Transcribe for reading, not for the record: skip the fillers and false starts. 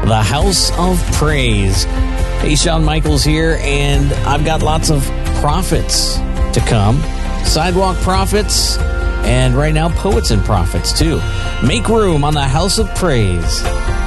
the House of Praise. Hey, Shawn Michaels here, and I've got lots of prophets to come. Sidewalk prophets, and right now, poets and prophets, too. Make room on the House of Praise.